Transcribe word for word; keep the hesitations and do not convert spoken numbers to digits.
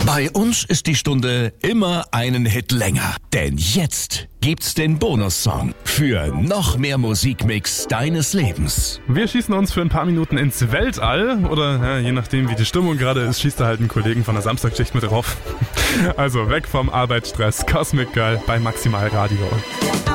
Bei uns ist die Stunde immer einen Hit länger. Denn jetzt gibt's den Bonussong für noch mehr Musikmix deines Lebens. Wir schießen uns für ein paar Minuten ins Weltall. Oder ja, je nachdem, wie die Stimmung gerade ist, schießt da halt einen Kollegen von der Samstagsschicht mit drauf. Also weg vom Arbeitsstress. Cosmic Girl bei Maximal Radio.